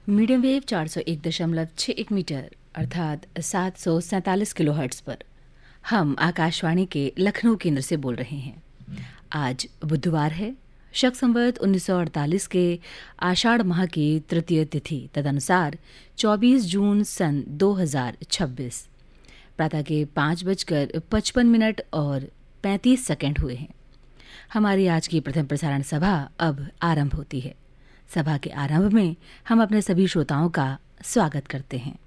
Medium wave 401.61 metre अर्थात 747 kilohertz पर हम आकाशवाणी के लखनऊ केंद्र से बोल रहे हैं। आज बुधवार है, शक संवत 1948 के आषाढ़ माह की तृतीय तिथि तदनुसार 24 जून सन 2026 प्रातः के 5:55 और 35 सेकंड हुए हैं। हमारी आज की प्रथम प्रसारण सभा अब आरंभ होती है। सभा के आरंभ में हम अपने सभी श्रोताओं का स्वागत करते हैं।